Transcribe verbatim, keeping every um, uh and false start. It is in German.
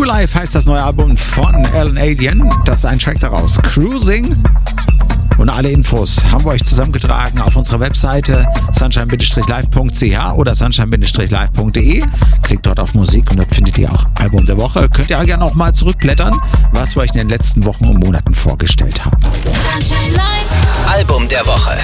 Life heißt das neue Album von Alan Alien. Das ist ein Track daraus. Cruising. Und alle Infos haben wir euch zusammengetragen auf unserer Webseite sunshine live punkt c h oder sunshine live punkt de. Klickt dort auf Musik und dort findet ihr auch Album der Woche. Könnt ihr auch gerne noch mal zurückblättern, was wir euch in den letzten Wochen und Monaten vorgestellt haben. Album der Woche.